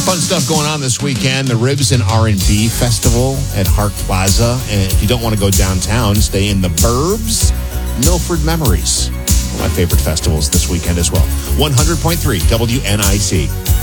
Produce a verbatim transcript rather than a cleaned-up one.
Fun stuff going on this weekend. The Ribs and R and B Festival at Hart Plaza. And if you don't want to go downtown, stay in the Burbs. Milford Memories. One of my favorite festivals this weekend as well. one hundred point three W N I C.